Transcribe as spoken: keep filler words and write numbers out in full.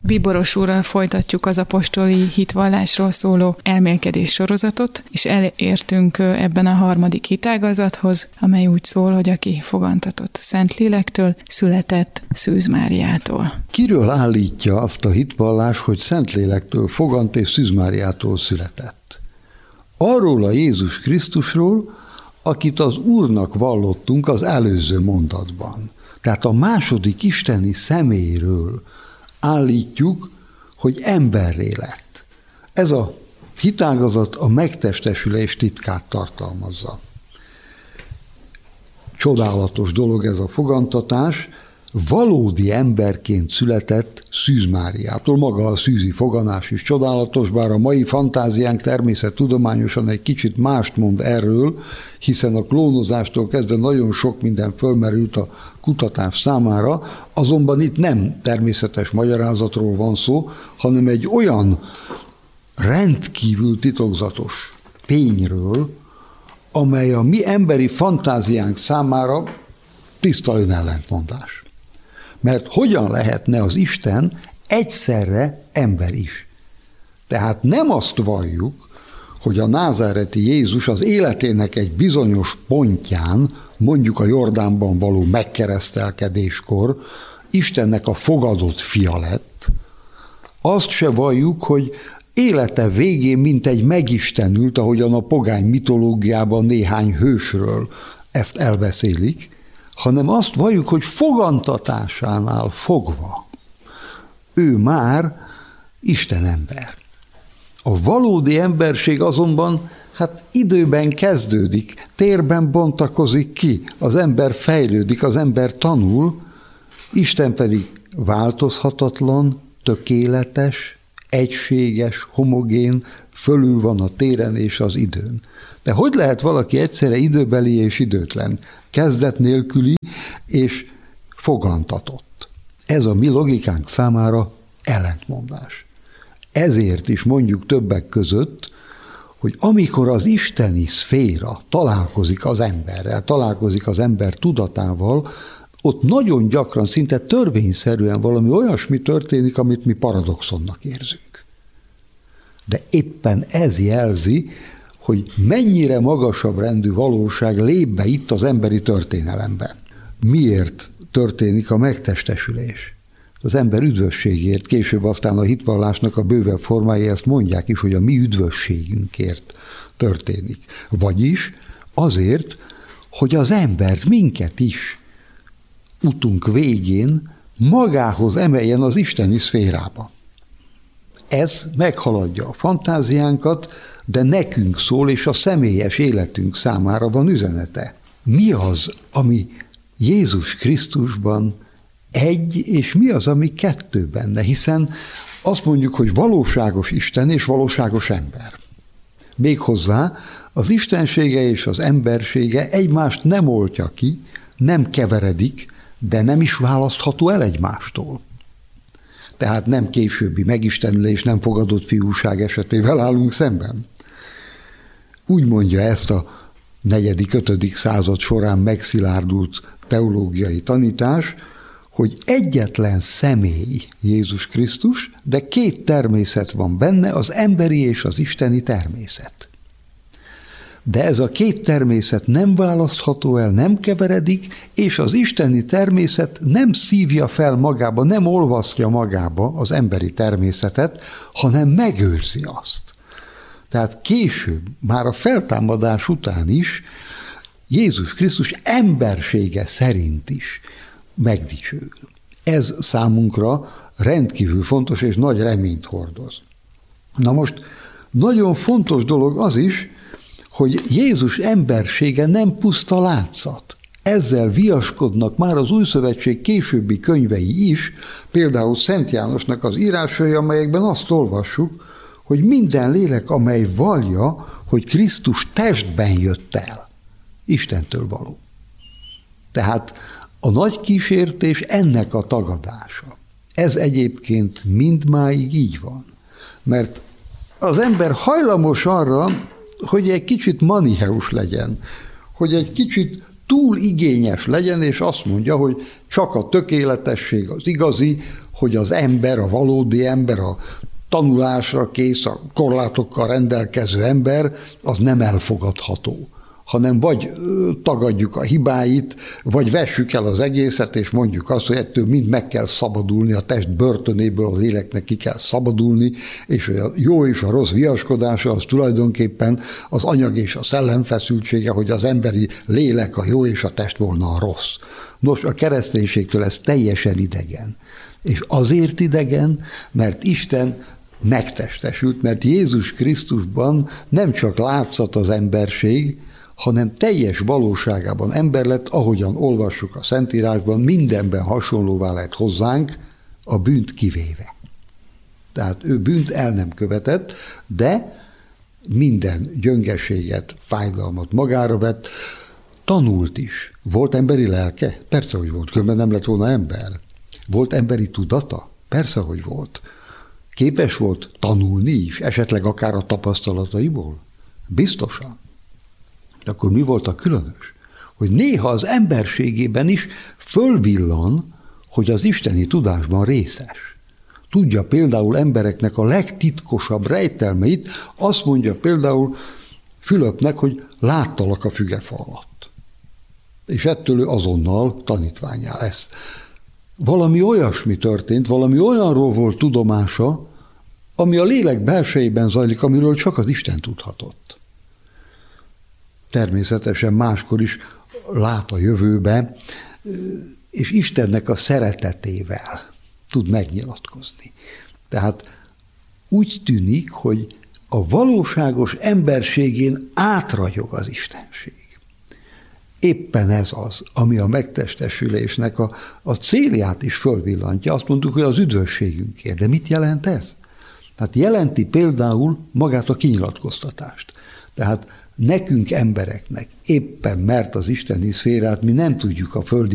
Bíboros úrral folytatjuk az apostoli hitvallásról szóló elmélkedés sorozatot, és elértünk ebben a harmadik hitágazathoz, amely úgy szól, hogy aki fogantatott Szentlélektől, született Szűz Máriától. Kiről állítja azt a hitvallás, hogy Szentlélektől fogant és Szűz Máriától született? Arról a Jézus Krisztusról, akit az Úrnak vallottunk az előző mondatban. Tehát a második isteni személyről állítjuk, hogy emberré lett. Ez a hitágazat a megtestesülés titkát tartalmazza. Csodálatos dolog ez a fogantatás, valódi emberként született Szűz Máriától. Maga a szűzi foganás is csodálatos, bár a mai fantáziánk természettudományosan egy kicsit mást mond erről, hiszen a klónozástól kezdve nagyon sok minden fölmerült a kutatás számára, azonban itt nem természetes magyarázatról van szó, hanem egy olyan rendkívül titokzatos tényről, amely a mi emberi fantáziánk számára tiszta önellentmondás. Mert hogyan lehetne az Isten egyszerre ember is? Tehát nem azt valljuk, hogy a názáreti Jézus az életének egy bizonyos pontján, mondjuk a Jordánban való megkeresztelkedéskor, Istennek a fogadott fia lett. Azt se valljuk, hogy élete végén mintegy megistenült, ahogyan a pogány mitológiában néhány hősről ezt elbeszélik, hanem azt valljuk, hogy fogantatásánál fogva ő már Isten ember. A valódi emberség azonban hát időben kezdődik, térben bontakozik ki, az ember fejlődik, az ember tanul, Isten pedig változhatatlan, tökéletes, egységes, homogén, fölül van a téren és az időn. De hogy lehet valaki egyszerre időbeli és időtlen, kezdet nélküli és fogantatott? Ez a mi logikánk számára ellentmondás. Ezért is mondjuk többek között, hogy amikor az isteni szféra találkozik az emberrel, találkozik az ember tudatával, ott nagyon gyakran, szinte törvényszerűen valami olyasmi történik, amit mi paradoxonnak érzünk. De éppen ez jelzi, hogy mennyire magasabb rendű valóság lép be itt az emberi történelembe. Miért történik a megtestesülés? Az ember üdvösségért, később aztán a hitvallásnak a bővebb formái ezt mondják is, hogy a mi üdvösségünkért történik. Vagyis azért, hogy az ember minket is utunk végén magához emeljen az isteni szférába. Ez meghaladja a fantáziánkat, de nekünk szól, és a személyes életünk számára van üzenete. Mi az, ami Jézus Krisztusban egy, és mi az, ami kettő benne? Hiszen azt mondjuk, hogy valóságos Isten és valóságos ember. Méghozzá az istensége és az embersége egymást nem oltja ki, nem keveredik, de nem is választható el egymástól. Tehát nem későbbi megistenülés, nem fogadott fiúság esetével állunk szemben. Úgy mondja ezt a negyedik, ötödik század során megszilárdult teológiai tanítás, hogy egyetlen személy Jézus Krisztus, de két természet van benne, az emberi és az isteni természet. De ez a két természet nem választható el, nem keveredik, és az isteni természet nem szívja fel magába, nem olvasztja magába az emberi természetet, hanem megőrzi azt. Tehát később, már a feltámadás után is Jézus Krisztus embersége szerint is megdicsőül. Ez számunkra rendkívül fontos és nagy reményt hordoz. Na most nagyon fontos dolog az is, hogy Jézus embersége nem puszta látszat. Ezzel viaskodnak már az Újszövetség későbbi könyvei is, például Szent Jánosnak az írásai, amelyekben azt olvassuk, hogy minden lélek, amely vallja, hogy Krisztus testben jött el, Istentől való. Tehát a nagy kísértés ennek a tagadása. Ez egyébként mindmáig így van. Mert az ember hajlamos arra, hogy egy kicsit manicheus legyen, hogy egy kicsit túl igényes legyen, és azt mondja, hogy csak a tökéletesség az igazi, hogy az ember, a valódi ember, a tanulásra kész, a korlátokkal rendelkező ember, az nem elfogadható, hanem vagy tagadjuk a hibáit, vagy vessük el az egészet, és mondjuk azt, hogy ettől mind meg kell szabadulni, a test börtönéből a léleknek ki kell szabadulni, és a jó és a rossz viaskodása az tulajdonképpen az anyag és a szellem feszültsége, hogy az emberi lélek a jó és a test volna a rossz. Nos, a kereszténységtől ez teljesen idegen. És azért idegen, mert Isten megtestesült, mert Jézus Krisztusban nem csak látszat az emberség, hanem teljes valóságában ember lett, ahogyan olvassuk a Szentírásban, mindenben hasonlóvá lett hozzánk, a bűnt kivéve. Tehát ő bűnt el nem követett, de minden gyöngeséget, fájdalmat magára vett, tanult is. Volt emberi lelke? Persze, hogy volt, különben nem lett volna ember. Volt emberi tudata? Persze, hogy volt. Képes volt tanulni is, esetleg akár a tapasztalataiból? Biztosan. De akkor mi volt a különös? Hogy néha az emberségében is fölvillan, hogy az isteni tudásban részes. Tudja például embereknek a legtitkosabb rejtelmeit, azt mondja például Fülöpnek, hogy láttalak a fügefa alatt. És ettől ő azonnal tanítvánnyá lesz. Valami olyasmi történt, valami olyanról volt tudomása, ami a lélek belsejében zajlik, amiről csak az Isten tudhatott. Természetesen máskor is lát a jövőbe, és Istennek a szeretetével tud megnyilatkozni. Tehát úgy tűnik, hogy a valóságos emberségén átragyog az Istenség. Éppen ez az, ami a megtestesülésnek a, a célját is fölvillantja. Azt mondtuk, hogy az üdvösségünkért. De mit jelent ez? Tehát jelenti például magát a kinyilatkoztatást. Tehát nekünk embereknek éppen mert az isteni szférát mi nem tudjuk a földi